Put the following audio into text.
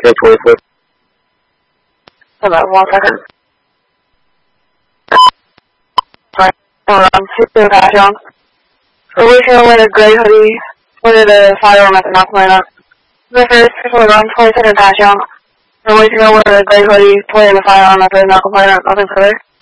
Okay, 24. Hold on 1 second. Sorry. Hold on. Houston, Passion. We're waiting on a gray hoodie. Pointed a firearm at the North Atlanta. The first, hold on, 22nd Passion. We're waiting on a gray hoodie. Pointed a firearm at the North Atlanta. Nothing further.